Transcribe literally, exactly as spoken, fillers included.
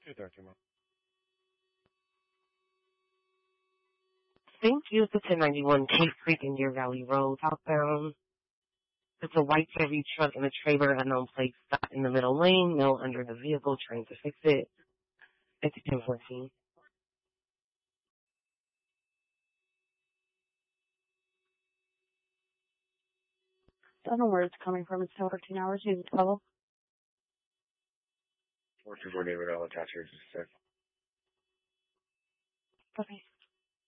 Hey, Doctor Mo. Thank you. It's a ten ninety-one Cave Creek in Deer Valley Road, southbound. It's a white Chevy truck and a trailer, unknown plate, stopped in the middle lane. No under the vehicle, trying to fix it. It's ten fourteen. Don't know where it's coming from. It's ten fourteen hours. Use it twelve. four two four David, I'll attach yours just a sec. Okay.